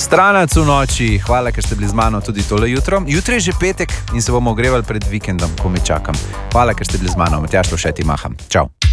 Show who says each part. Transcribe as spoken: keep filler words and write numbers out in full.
Speaker 1: Stranac v noči, hvala, ker ste bili z mano tudi tole jutro. Jutri je že petek in se bomo ogrevali pred vikendom, ko me čakam. Hvala, ker ste bili z mano. Matjaž Lovšet, maham. Čau.